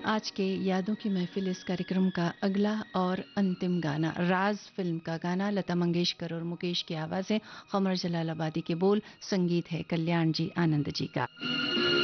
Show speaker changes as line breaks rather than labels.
आज के यादों की महफिल इस कार्यक्रम का अगला और अंतिम गाना राज फिल्म का गाना, लता मंगेशकर और मुकेश की आवाजें, कमर जलालाबादी के बोल, संगीत है कल्याण जी आनंद जी का।